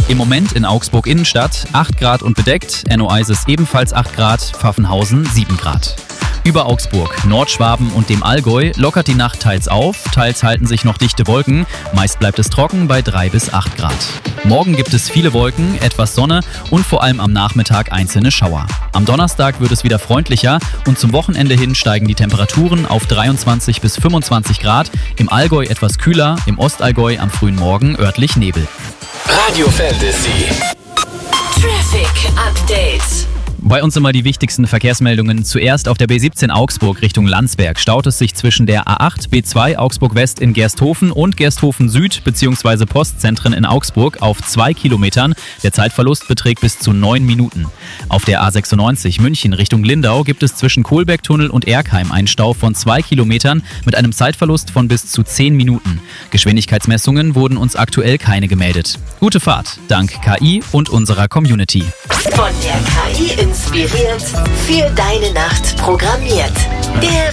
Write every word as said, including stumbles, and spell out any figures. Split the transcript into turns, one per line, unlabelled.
Im Moment in Augsburg Innenstadt acht Grad und bedeckt, Enno-Eises ebenfalls acht Grad, Pfaffenhausen sieben Grad. Über Augsburg, Nordschwaben und dem Allgäu lockert die Nacht teils auf, teils halten sich noch dichte Wolken, meist bleibt es trocken bei drei bis acht Grad. Morgen gibt es viele Wolken, etwas Sonne und vor allem am Nachmittag einzelne Schauer. Am Donnerstag wird es wieder freundlicher und zum Wochenende hin steigen die Temperaturen auf dreiundzwanzig bis fünfundzwanzig Grad, im Allgäu etwas kühler, im Ostallgäu am frühen Morgen örtlich Nebel.
Radio Fantasy.
Traffic Update.
Bei uns immer die wichtigsten Verkehrsmeldungen. Zuerst auf der B siebzehn Augsburg Richtung Landsberg staut es sich zwischen der A acht, B zwei Augsburg West in Gersthofen und Gersthofen Süd bzw. Postzentren in Augsburg auf zwei Kilometern. Der Zeitverlust beträgt bis zu neun Minuten. Auf der A sechsundneunzig München Richtung Lindau gibt es zwischen Kohlbergtunnel und Erkheim einen Stau von zwei Kilometern mit einem Zeitverlust von bis zu zehn Minuten. Geschwindigkeitsmessungen wurden uns aktuell keine gemeldet. Gute Fahrt, dank K I und unserer Community.
Von der K I inspiriert, für deine Nacht programmiert. Der